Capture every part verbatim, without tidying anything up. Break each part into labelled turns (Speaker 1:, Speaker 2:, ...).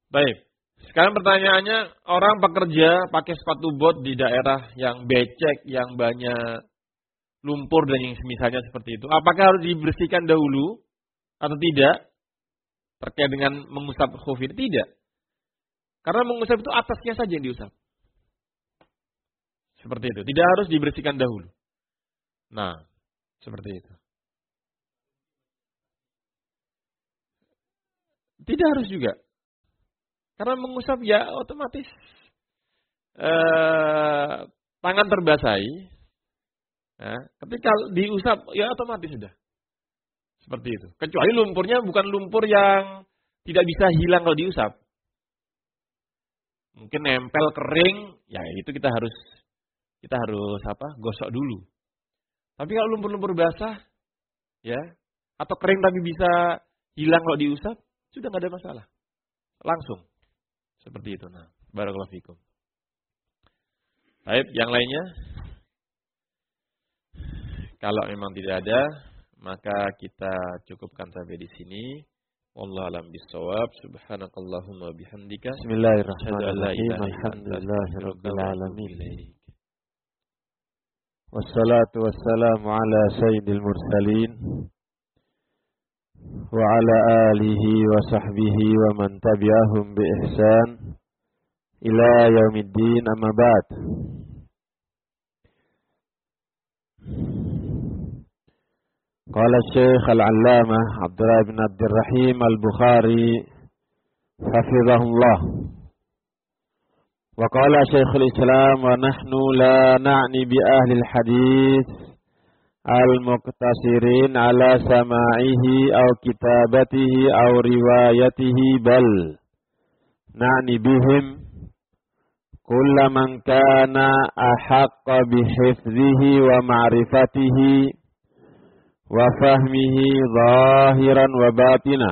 Speaker 1: Baik. Sekarang pertanyaannya, orang pekerja pakai sepatu bot di daerah yang becek, yang banyak lumpur dan yang misalnya seperti itu. Apakah harus dibersihkan dahulu atau tidak? Terkait dengan mengusap khuf ini? Tidak. Karena mengusap itu atasnya saja yang diusap. Seperti itu. Tidak harus dibersihkan dahulu. Nah, seperti itu. Tidak harus juga. Karena mengusap ya otomatis eh, tangan terbasahi. Nah, ketika diusap ya otomatis sudah. Seperti itu. Kecuali lumpurnya bukan lumpur yang tidak bisa hilang kalau diusap. Mungkin nempel kering, ya itu kita harus kita harus apa? Gosok dulu. Tapi kalau lumpur-lumpur basah, ya, atau kering tapi bisa hilang kalau diusap, sudah nggak ada masalah. Langsung. Seperti itu. Nah, barakallahu fikum. Baik, yang lainnya? Kalau memang tidak ada, maka kita cukupkan sampai di sini. Wallahu a'lam bishawab. Subhanakallahumma bihamdika.
Speaker 2: Bismillahirrahmanirrahim. Alhamdulillahirabbil alamin. Wassalatu wassalamu ala sayyidil mursalin wa ala alihi wa sahbihi wa man tabi'ahum bi ihsan ila yaumiddin, amma ba'd. Qala Syekh Al-Allamah Abdullah bin Abdul Rahim Al-Bukhari hafizahullah, wa qala Syekhul Islam, wa nahnu la na'ni bi ahli al-hadith al-muqtasirin ala sama'ihi aw kitabatihi aw riwayatihi, bal na'ni bihim kulla man kana ahaqqa bihifzihi wa ma'rifatihi wa fahmihi zahiran wa batina.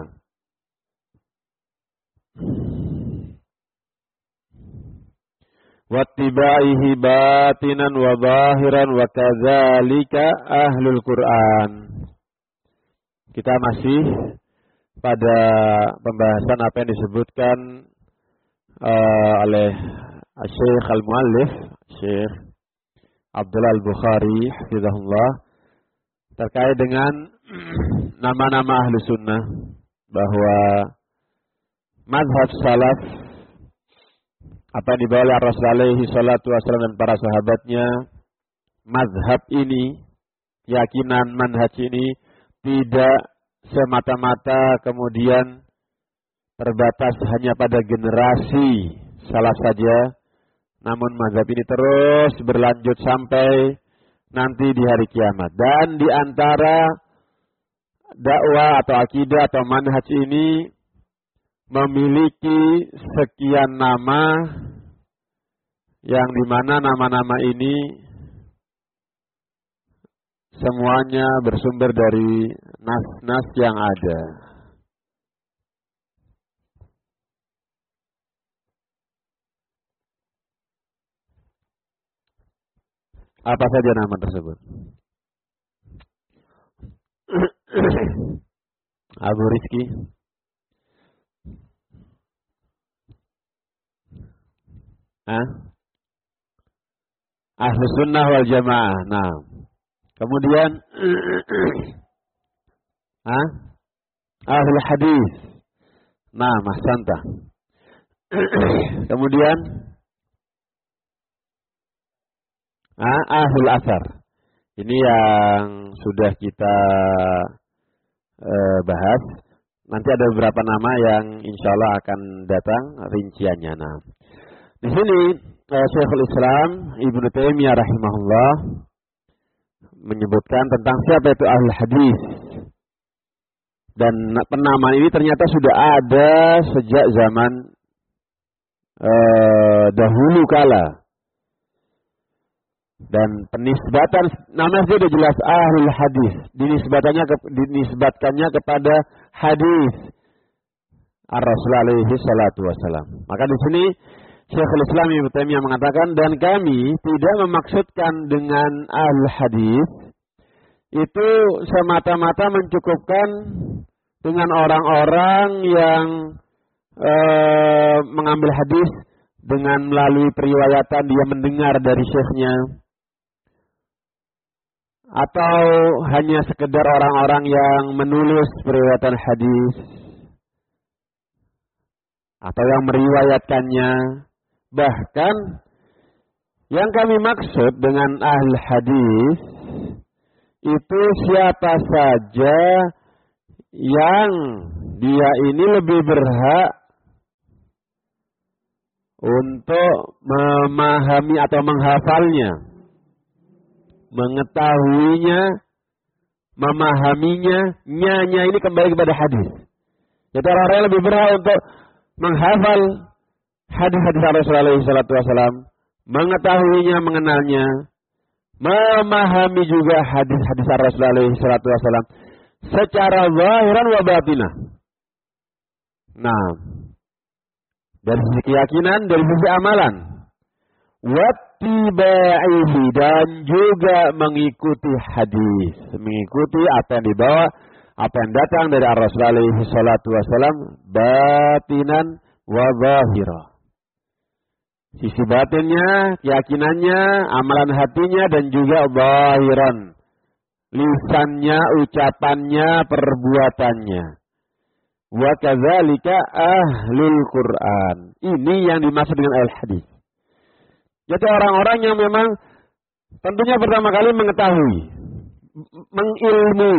Speaker 2: Wattibaihi batinan wa zahiran wa kadzalika ahlul Quran. Kita masih pada pembahasan apa yang disebutkan uh, oleh Syekh Al-Muallif, Syekh Abdullah Al-Bukhari hafizahullah, terkait dengan nama-nama ahlu sunnah, bahwa mazhab salaf apa yang dibawa oleh Rasul alaihi salatu wasallam dan para sahabatnya, mazhab ini, keyakinan manhaj ini tidak semata-mata kemudian terbatas hanya pada generasi salaf saja, namun mazhab ini terus berlanjut sampai nanti di hari kiamat. Dan di antara dakwah atau akidah atau manhaj ini memiliki sekian nama, yang dimana nama-nama ini semuanya bersumber dari nas-nas yang ada. Apa saja nama tersebut? Abu Rizki, Hah? Ahlus Sunnah wal Jamaah. Nah, kemudian Hah? Ahlul Hadis. Nah, mahsanta. Kemudian ah, Ahlul Athar. Ini yang sudah kita eh, bahas. Nanti ada beberapa nama yang insya Allah akan datang rinciannya. Nah, di sini eh, Syekhul Islam Ibnu Taimiyah rahimahullah menyebutkan tentang siapa itu Ahlul Hadis. Dan penamaan ini ternyata sudah ada sejak zaman eh, dahulu kala. Dan penisbatan namanya sudah jelas Ahlul Hadis, dinisbatannya ke, dinisbatkannya kepada hadis Ar-Rasul alaihi salatu wasalam. Maka di sini Syekhul Islam Ibnu Taimiyah mengatakan, dan kami tidak memaksudkan dengan Ahlul Hadis itu semata-mata mencukupkan dengan orang-orang yang uh, mengambil hadis dengan melalui periwayatan dia mendengar dari syekhnya, atau hanya sekedar orang-orang yang menulis periwayatan hadis, atau yang meriwayatkannya. Bahkan yang kami maksud dengan ahli hadis itu siapa saja yang dia ini lebih berhak untuk memahami atau menghafalnya, mengetahuinya, memahaminya. Nya-nya ini kembali kepada hadis. Jadi orang-orang yang lebih berhak untuk menghafal hadis-hadis Rasulullah shallallahu alaihi wasallam, mengetahuinya, mengenalnya, memahami juga hadis-hadis Rasulullah shallallahu alaihi wasallam secara zahiran wa batinah. Nah, dari sisi keyakinan, dari sisi amalan, wattibaihi, dan juga mengikuti hadis, mengikuti apa yang dibawa, apa yang datang dari Rasulullah shallallahu alaihi wasallam, batinan wa zahira. Sisi batinnya, keyakinannya, amalan hatinya, dan juga zahiran, lisannya, ucapannya, perbuatannya. Wa kadzalika ahlul Quran. Ini yang dimaksud dengan al-hadis. Jadi orang-orang yang memang tentunya pertama kali mengetahui, mengilmui,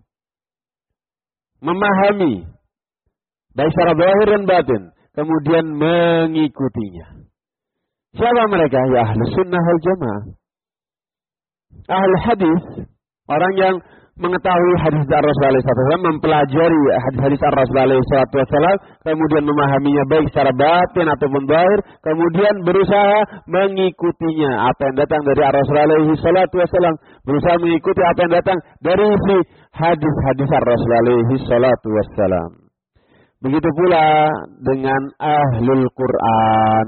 Speaker 2: memahami, baik secara zahir dan batin, kemudian mengikutinya. Siapa mereka? Ya ahlu sunnah wal jamaah. Ahlu hadis, orang yang mengetahui hadis dari Rasulullah shallallahu alaihi wasallam, mempelajari hadis-hadis dari Rasulullah shallallahu alaihi wasallam, kemudian memahaminya baik secara batin ataupun zahir, kemudian berusaha mengikutinya apa yang datang dari Rasulullah shallallahu alaihi wasallam, berusaha mengikuti apa yang datang dari si hadis-hadis Rasulullah shallallahu alaihi wasallam. Begitu pula dengan ahlul Quran,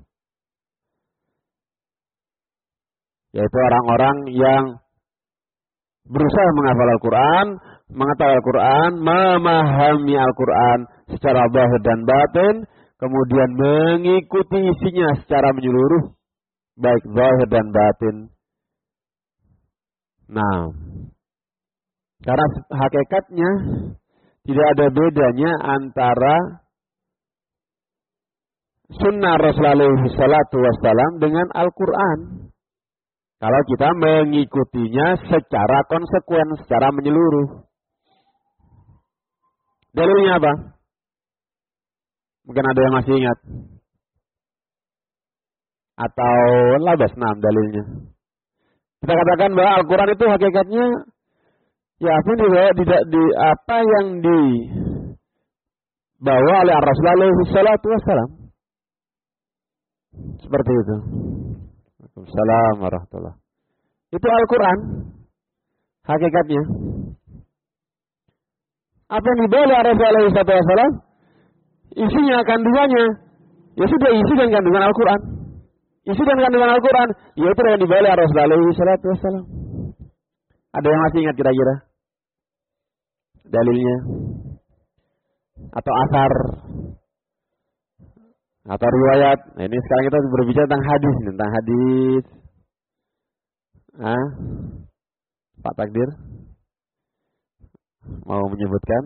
Speaker 2: yaitu orang-orang yang berusaha menghafal Al-Quran, mengetahui Al-Quran, memahami Al-Quran secara zahir dan batin, kemudian mengikuti isinya secara menyeluruh, baik zahir dan batin. Nah, karena hakikatnya tidak ada bedanya antara sunnah Rasulullah shallallahu alaihi wasallam dengan Al-Quran. Kalau kita mengikutinya secara konsekuen, secara menyeluruh. Dalilnya apa? Mungkin ada yang masih ingat. Atau labas enam dalilnya. Kita katakan bahwa Al-Quran itu hakikatnya, ya apa yang dibawa, di, di, apa yang dibawa oleh Rasulullah shallallahu alaihi wasallam. Seperti itu. Assalamualaikum warahmatullahi wabarakatuh. Itu Al-Quran hakikatnya. Apa yang dibawa oleh Rasulullah shallallahu alaihi wasallam, isinya, kandungannya, ya sudah isi dan kandungan Al-Quran. Isi dan kandungan Al-Quran, yaitu yang dibawa oleh Rasulullah shallallahu alaihi wasallam. Ada yang masih ingat kira-kira dalilnya? Atau asar? Atau riwayat? Nah, ini sekarang kita berbicara tentang hadis, tentang hadis. Ah, Pak Takdir mau menyebutkan?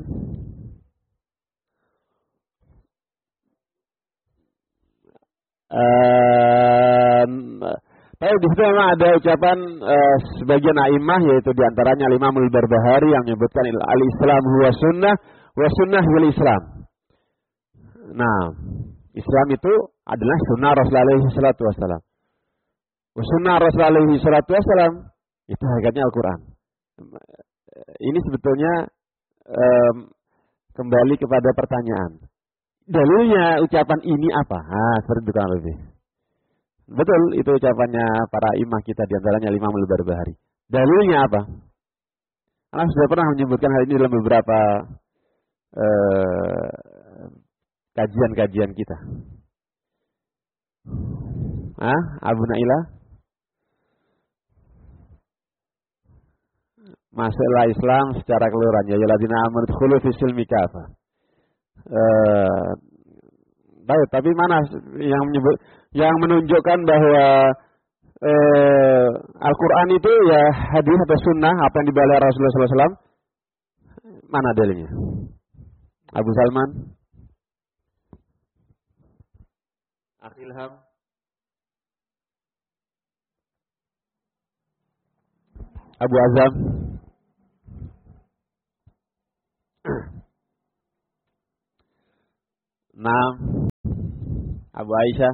Speaker 2: Uh, Tapi di situ memang ada ucapan uh, sebagian a'immah, yaitu diantaranya Imam Al-Barbahari yang menyebutkan al-Islam huwa sunnah wa sunnah wal Islam. Nah, Islam itu adalah sunnah Rasulullah shallallahu alaihi wasallam. Sunnah Rasulullah shallallahu alaihi wasallam itu hakikatnya Al-Quran. Ini sebetulnya um, kembali kepada pertanyaan. Dalilnya ucapan ini apa? Ah, seperti itu kan lebih. Betul, itu ucapannya para imam kita, diantaranya Imam Al-Barbahari. Dalilnya apa? Karena sudah pernah menyebutkan hal ini dalam beberapa uh, kajian-kajian kita. Ah, Abu Naila? Masuklah Islam secara keseluruhan. Ya ayyuhalladzina amanu udkhulu fis silmi kafah. Baik, tapi mana yang menyebut yang menunjukkan bahwa eh, Al-Qur'an itu ya hadis atau sunnah apa yang dibawa oleh Rasulullah sallallahu alaihi wasallam? Mana dalilnya? Abu Salman? Akhilham? Abu Azam? Naam. Abu Aisyah?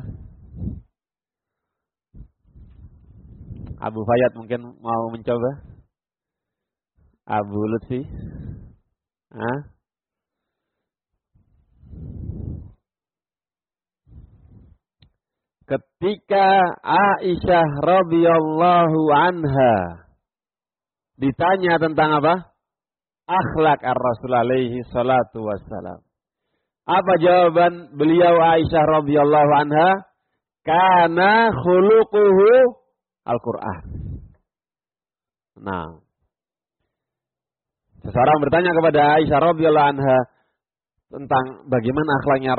Speaker 2: Abu Fayyad mungkin mau mencoba? Abu Lutfi? Hah? Ketika Aisyah radhiyallahu anha ditanya tentang apa? Akhlak ar-Rasul alaihi salatu wassalam. Apa jawaban beliau Aisyah radhiyallahu anha? Kana khuluquhu Al-Qur'an. Nah, seseorang bertanya kepada Aisyah radhiyallahu anha tentang bagaimana akhlaknya